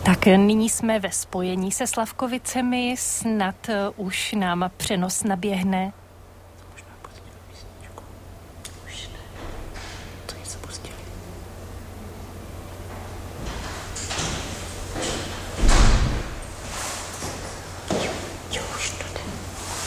Tak nyní jsme ve spojení se Slavkovicemi, snad už nám přenos naběhne.